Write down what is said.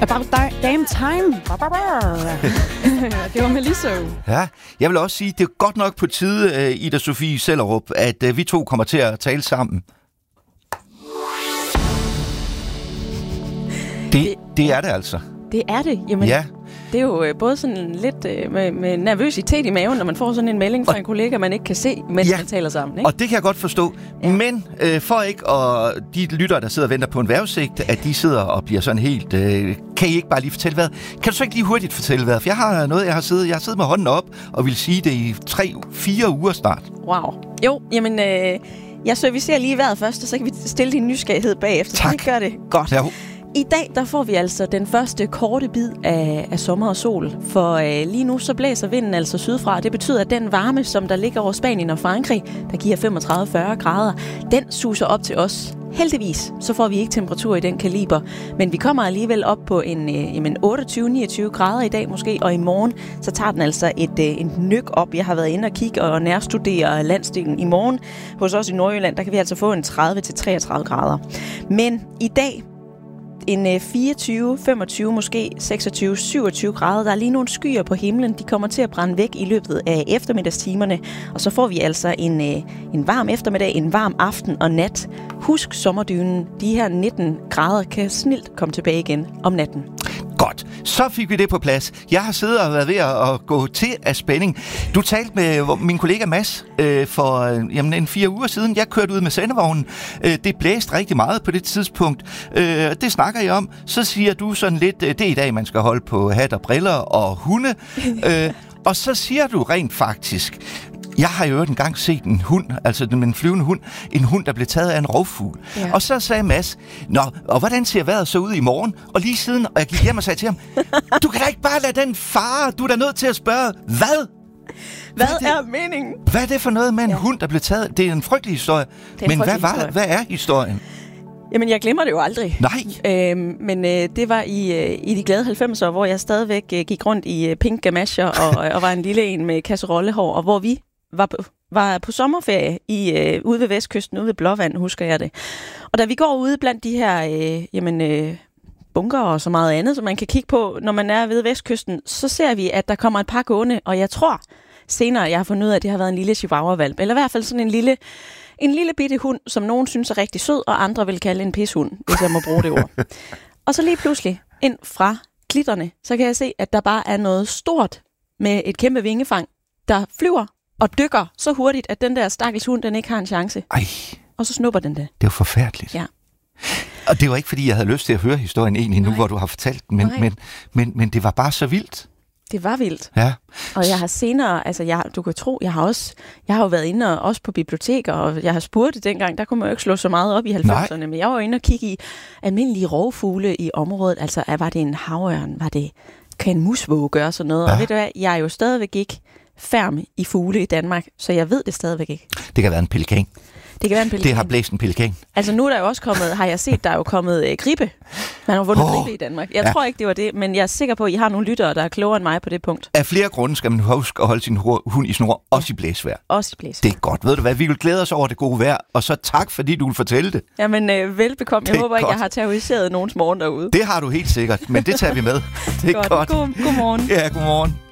About damn time. Det var Melissa. Ja, jeg vil også sige, det er godt nok på tide, Ida Sofie Sellerup, at vi to kommer til at tale sammen. Det er det altså. Det er det. Jamen, ja. Det er jo både sådan lidt med nervøsitet i maven, når man får sådan en melding fra en kollega, man ikke kan se, mens man taler sammen. Ikke? Og det kan jeg godt forstå. Ja. Men for ikke, og de lyttere, der sidder og venter på en vejrudsigt, at de sidder og bliver sådan helt... kan I ikke bare lige fortælle hvad? Kan du så ikke lige hurtigt fortælle hvad? For jeg har noget, jeg har siddet med hånden op og vil sige det i 3-4 uger snart. Wow. Jo, jamen... jeg servicerer lige vejret først, og så kan vi stille din nysgerrighed bagefter. Tak. Så gør det godt. Ja. I dag, der får vi altså den første korte bid af sommer og sol. For lige nu, så blæser vinden altså sydfra. Det betyder, at den varme, som der ligger over Spanien og Frankrig, der giver 35-40 grader, den suser op til os. Heldigvis, så får vi ikke temperatur i den kaliber. Men vi kommer alligevel op på en 28-29 grader i dag måske. Og i morgen, så tager den altså et nyk op. Jeg har været inde og kigge og nærstudere landsdelen i morgen. Hos os i Nordjylland, der kan vi altså få en 30-33 grader. Men i dag... en 24, 25, måske 26, 27 grader. Der er lige nogle skyer på himlen. De kommer til at brænde væk i løbet af eftermiddagstimerne. Og så får vi altså en varm eftermiddag, en varm aften og nat. Husk sommerdynen. De her 19 grader kan snilt komme tilbage igen om natten. Godt, så fik vi det på plads. Jeg har siddet og været ved at gå til af spænding. Du talte med min kollega Mads for en 4 uger siden. Jeg kørte ud med sendevognen. Det blæste rigtig meget på det tidspunkt. Det snakker I om. Så siger du sådan lidt, det er i dag, man skal holde på hat og briller og hunde. Og så siger du rent faktisk... Jeg har jo engang set en hund, altså en flyvende hund, en hund, der blev taget af en rovfugl. Ja. Og så sagde Mads, og hvordan ser vejret så ud i morgen? Og lige siden, og jeg gik hjem og sagde til ham, du kan da ikke bare lade den fare, du er da nødt til at spørge, hvad er meningen? Hvad er det for noget med en hund, der blev taget? Det er en frygtelig historie. Men hvad er historien? Jamen, jeg glemmer det jo aldrig. Nej. Men det var i de glade 90'er, hvor jeg stadigvæk gik rundt i pink gamasher og var en lille en med kasserollehår, og hvor vi var på sommerferie ude ved Vestkysten, ude ved Blåvand, husker jeg det. Og da vi går ude blandt de her bunker og så meget andet, som man kan kigge på, når man er ved Vestkysten, så ser vi, at der kommer et par gående, og jeg tror senere, jeg har fundet ud af, at det har været en lille chihuahua-hvalp, eller i hvert fald sådan en lille bitte hund, som nogen synes er rigtig sød, og andre vil kalde en pishund, hvis jeg må bruge det ord. Og så lige pludselig, ind fra klitterne, så kan jeg se, at der bare er noget stort med et kæmpe vingefang, der flyver og dykker så hurtigt, at den der stakkels hund, den ikke har en chance. Ej. Og så snupper den det. Det var forfærdeligt. Ja. Og det var ikke, fordi jeg havde lyst til at høre historien egentlig nu, hvor du har fortalt den, men det var bare så vildt. Det var vildt. Ja. Og jeg har senere, altså du kan tro, jeg har jo været inde og også på biblioteker, og jeg har spurgt det dengang, der kunne man jo ikke slå så meget op i 90'erne, men jeg var inde og kigge i almindelige rovfugle i området. Altså, var det en havørn? Kan en musvåge gøre sådan noget? Ja. Og ved du hvad, jeg er jo stadigvæk ikke færm i fugle i Danmark, så jeg ved det stadigvæk ikke. Det kan være en pelikan. Det har blæst en pelikan. Altså nu er der jo også kommet, har jeg set, der er jo kommet gribe. Man har vundet gribe i Danmark. Jeg tror ikke, det var det, men jeg er sikker på, at I har nogle lyttere, der er klogere end mig på det punkt. Af flere grunde skal man huske at holde sin hund i snor, også i blæsvejr. Også i blæsvejr. Det er godt. Ved du hvad, vi vil glæde os over det gode vejr, og så tak, fordi du vil fortælle det. Jamen, velbekomme. Jeg håber ikke, jeg har terroriseret nogens morgen derude. Det har du helt sikkert, men det tager vi med. Det er godt. God morgen. Ja, god morgen.